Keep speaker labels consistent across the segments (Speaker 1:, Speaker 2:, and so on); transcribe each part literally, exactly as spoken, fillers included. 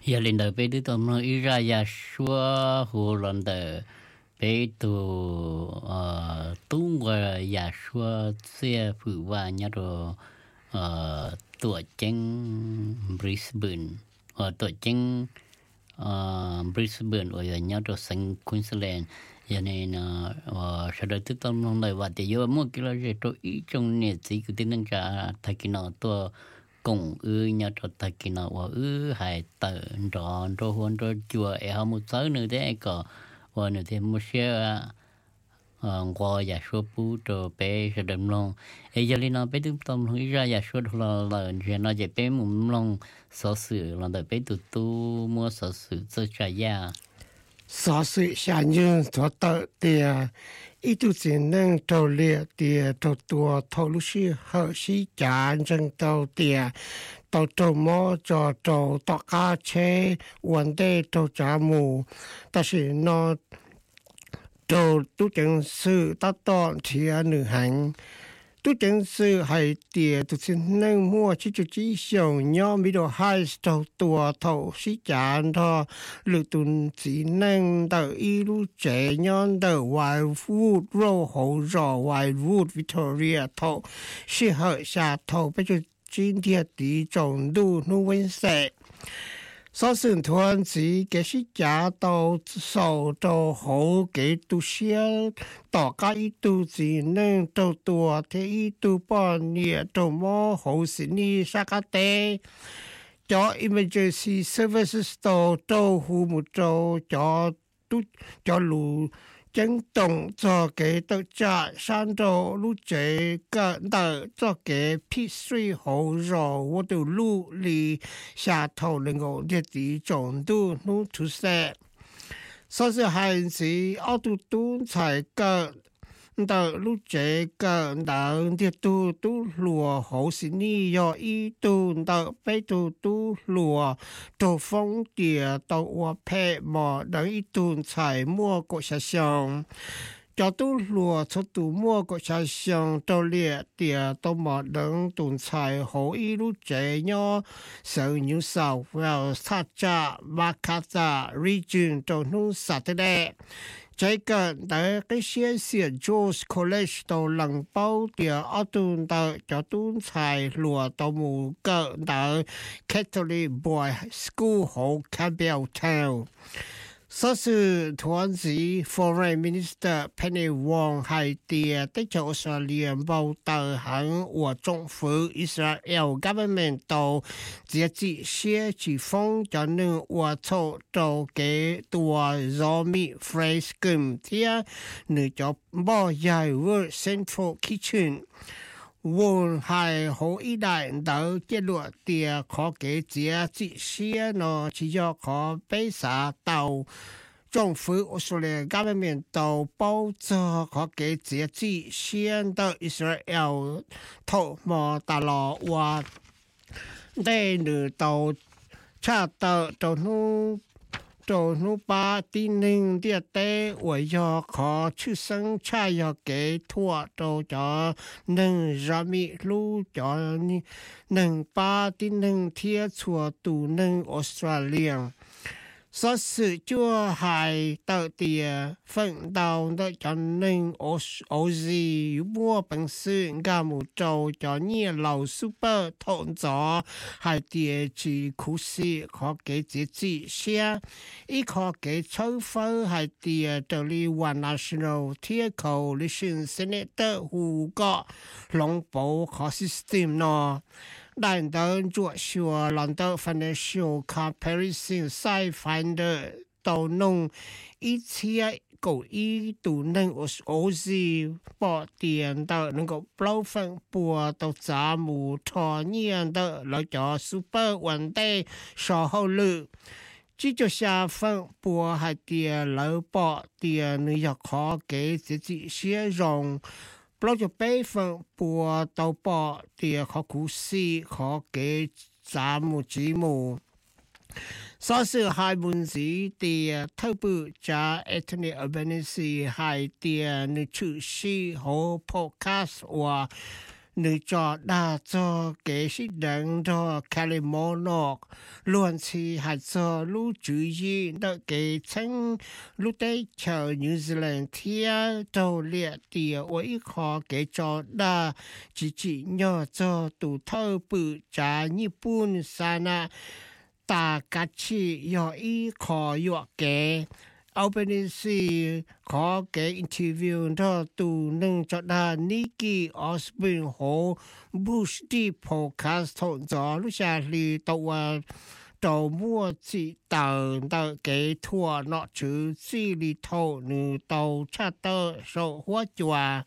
Speaker 1: giờ lên đời bé đứa tôm nó ít ra ya xua hồ lần đời bé tụ ờ tung qua ya xua xe phụ va nhá rồi ờ tuổi chân Brisbane ờ tuổi chân ờ Brisbane rồi nhá rồi sang Queensland giờ này nó ờ sau đó tiếp tục nó lại vào thì giờ mua cái là gì tôi ít trong này chỉ cái tiếng cả thay cái nó tôi cùng ư nhá rồi thay cái nó và ư hay tự rồi rồi hôm rồi chùa ở họ một số nữa thế có và nữa thì một số ờ qua nhà số bù rồi bé sẽ đâm long ấy giờ này nó bé tiếp tục nó ra nhà số là là giờ nó chỉ bé một long số sự là để bé tụt tu mua số sự cho trái ya
Speaker 2: 所以下人做到的，一度只能做了的，做多投入是和是家人到的，到周末做做大家车，วัน的做家务，但是呢，做都正是到当天旅行。都正是係啲，就是能摸起就只想要咪到海到多頭是賺咗，路段只能到一路這樣的 Wildwood Road 好咗 Wildwood Victoria 頭，適合下頭，不就今天啲重度no温室。所以團子嘅是假到受到好幾度些，大家一度只能到多啲一度半年到麼好事呢？啥個的？咗 emergency services 到到父母做咗都咗路。真動做嘅到家山到路這個到做嘅撇水好咗，我都努力下頭能夠一啲重度弄出色，所以還是我都都才個到路這個到啲都都落好是你要一度到被都都落到風địa到我拍嘛到一度才摸過下上cho tu lùa cho tu mua của cha xiang cho liệt địa to mà đấng tuần xài hỗ ý lúc trẻ nhỏ sở nhiều sầu vào sát cha Makata region cho nu sát thế trái cần tại cái xe xe George College to lăng bao địa ở tuần tại cho tuần xài lùa to mù cỡ tại Catholic Boy School hỗ Campbelltown所以團子 Foreign Minister Penny Wong 係啲的就澳大利亞報道喺我政府 Israel government 度自己寫住封就能我做到嘅多 Zombie Phrase 咁啲你就冇嘢 World Central Kitchen我係好依賴到結落啲可幾隻這些呢，只要可俾曬到政府我說咧 government 到幫助可幾隻這些到 Israel 頭毛大佬話對你到差到到นู่做努巴丁寧啲爹為咗可出生差要幾拖到咗能讓咪路咗呢能巴丁寧貼錯度能 Australia 所以就係到底分到的就能澳澳洲摸本事咁冇做咗呢老 super 通咗係啲住苦事可幾節節些一個幾抽分係啲到你 One National Coalition Senator 胡國龍寶可 system 咯難道做說難道 financial comparison side finder 到弄一切狗一度能我我是把電到能夠包分播到雜務托年的來咗 super 穩定稍後了這就下分播係啲老把啲你要可給自己寫用包咗備份播到播啲可故事可給雜務節目所以係門子啲頭部加 Anthony Albanese 係啲你出事好 podcast 話 nữ cho đa cho kế sĩ đấng cho Calimonok luôn chỉ hạt cho lũ chủ gì đó kế chân lũ tế chờ New Zealand thia cho liệt tìa với khó kế cho đa chỉ chỉ nhờ cho tụ thơ bự trả Nhật Bản sana ta cá chi yo ý khó yo kế Albanese có cái interview đó tụ nâng cho đa Nikki Osborne hồ Bush đi podcast thôn gió lúc xa lì tàu tàu mua chỉ tàu tàu cái thua nọ chứ chỉ lì thầu nữ tàu cha tơ sổ hóa chùa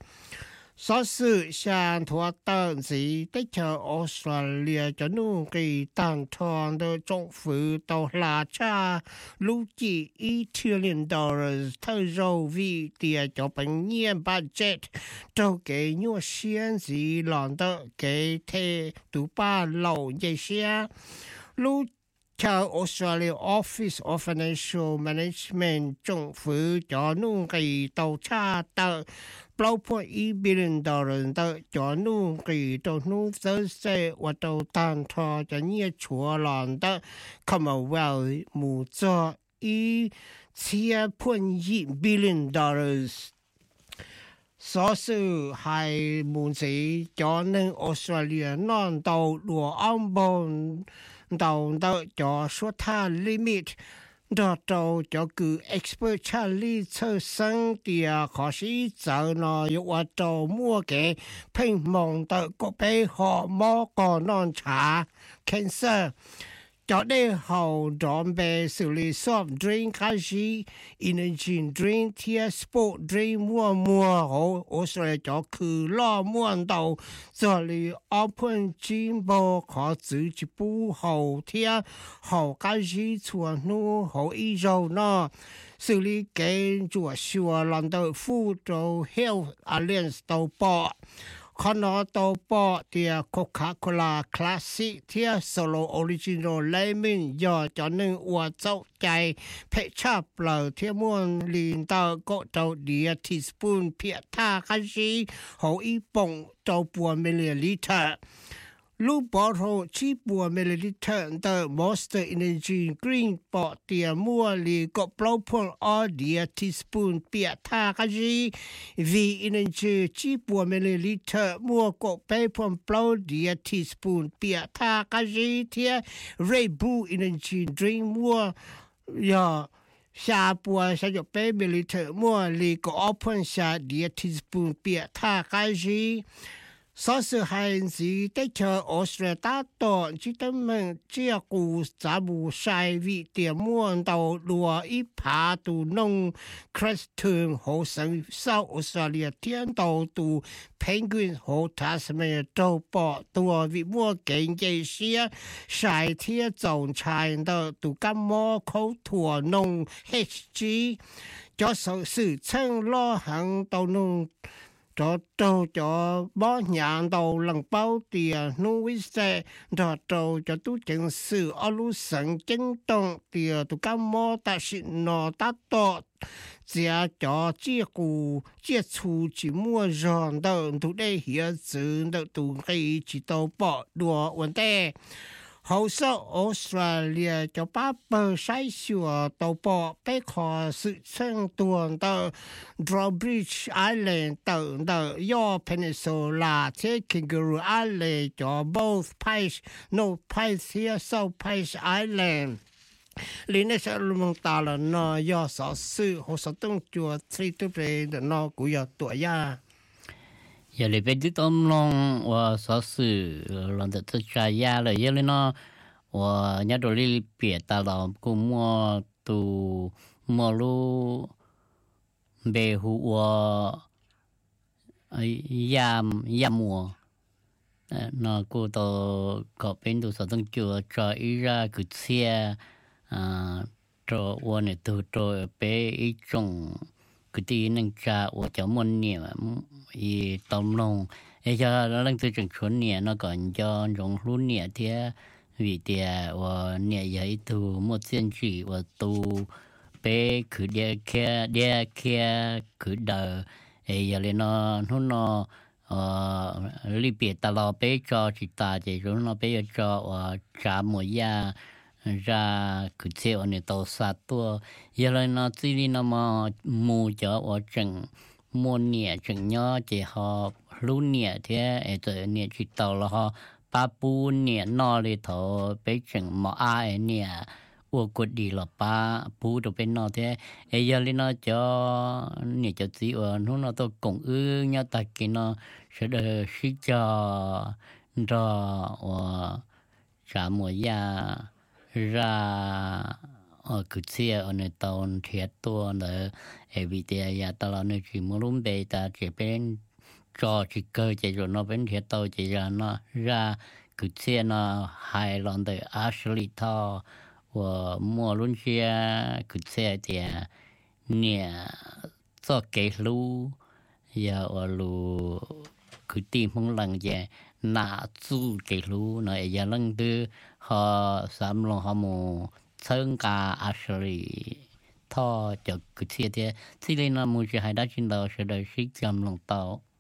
Speaker 2: số sự sang thua tận gì tới chờ Australia cho nung kỳ tăng thon的政府到拉差路几一 trillion dollars 特肉为的就本年 budget 就给纽先是让的给他独把老一些路theo Australia Office of Financial Management 政府cho nung kỳ tàu cha tờ bao point一 billion dollar 的 cho nung kỳ tàu nung sơ sơ và tàu tan thọ cho nhiều chùa lòng的 Commonwealth 目做一 七 point 一 billion dollars 所是係門市咗能 Australia 南到羅安邦到到咗說他 limit 到到咗個 expert 查理出生啲可是就呢又話到摸嘅拼望到個背後摸個難查 cancer cho đây hậu đón bè xử lý soft drink khai sĩ energy drink thia sport drink mua mua hậu Australia cho cứ lo muôn đầu cho lý open gym bò khó giữ chỉ bù hậu thia hậu khai sĩ chùa nu hậu y dầu nó xử lý cái chùa xùa lần đầu phụ trâu health alliance đầu bòขณะตัวปอเทียโคคาโคลาคลาสสิกเทียโซโลออริจินอลเลมอนย่อจอหนึ่งอวดเจ้าใจเพชรเปล่าเทียม่วนลีนเตอร์ก็เจ้าเดียทีสปูนเพียท่าคันซีหออีปงเจ้าปัวมิลลิลิตรลูกบอลโฮชีปัวมิลลิลิตรเตอร์มอสเตอร์อินเนจีกรีนปอเตียมัวลีก็เปล่าพลออเดียทีสปูนเปียท่าคันซีวีอินเนจีชีปัวมิลลิลิตรมัวก็ไปพลเปล่าเดียทีสปูนเปียท่าคันซีเทียเรบูอินเนจีดริงมัวยาชาปัวชาจเปมิลลิตรมัวลีก็ออพนชาเดียทีสปูนเปียท่าคันซี所是孩子在chờ Australia ta tổ chỉ tâm mình chia cụ giá bù sai vị điểm muôn đầu lúa ít phá tù nông Creston hồ sân sau Australia thiên đầu tù Penguin hồ Tasmania châu bỏ tùa vị mua kinh tế xia sai thiên tổng trái đầu tù cam mô khấu thua nông H G cho sự sự chân lo hàng đầu nông cho trâu cho bó nhạn đầu lần bao tiền nuôi xe cho trâu cho tu chân sự ở lũ sân chân động tiền tu cam mô ta xin nó ta to giá cho chia cụ chia chu chỉ mua giòn đầu tu đây hiện sự đầu tu cái chỉ tàu bỏ đùa vấn đề hậu sau Australia cho ba bờ sai sửa tàu bỏ bé khó sự chân tuần tàu Drawbridge Island tàu tàu York Peninsula thế Kangaroo Island cho both Pike no Pike here so Pike Island lý này sẽ luôn ta là nó do sở sự hồ sơ tung chùa tri tu về nó cũng có tuổi ya
Speaker 1: giờ lấy về tôm long và số sự lần đầu tiên trái ya là giờ lên nó và nhà đồ lý biệt ta là cũng mua từ mua lu bề hũ và yam yam mua nó cũng tao có bên đồ sản xuất chùa cho ý ra cứ xe cho và này từ cho bé ý trồng cái tiền năng trả và cho môn nhiều ý tôm long ấy cho nó đang từ trường chuẩn nhiều nó còn cho trong luôn nhiều thì vì thế và nhiều vậy từ một thiên chỉ và từ bé cứ đi kia đi kia cứ đợi ấy giờ lên nó nó nó ờ li biệt ta lo bé cho chỉ ta chỉ rồi nó bé cho ờ trả một ya ra cứ theo này tàu sát tua giờ này nó chỉ đi nó mà mua cho ở chừng mua nhẹ chừng nhỏ chỉ họ lú nhẹ thế ở chỗ nhẹ chỉ tàu là họ ba bu nhẹ nọ đi thọ bé chừng mà ai nhẹ ô cột đi là ba bu đồ bên nọ thế ấy giờ lên nó cho nhẹ cho chỉ ở nó nó tôi cũng ư nhá ta kia nó sẽ được xí cho cho ờ trả một ya ra ở cứ xe ở nơi tàu thiệt tua nữa ở vì thế ya tao là nơi chỉ muốn luôn bề ta chỉ bên cho chỉ cơ chỉ rồi nó bên thiệt tàu chỉ ra nó ra cứ xe nó hai lần tới Ashley thọ và mua luôn xe cứ xe thì nè cho cái lú giờ ở lú cứ tìm không lần về nã chú cái lú này giờ lần thứ họ sắm lòng họ mua sơn cả Ashley thọ cho cứ xe thì thì lên nó mua chỉ hai đá trên đầu sẽ được xích chầm lòng tàu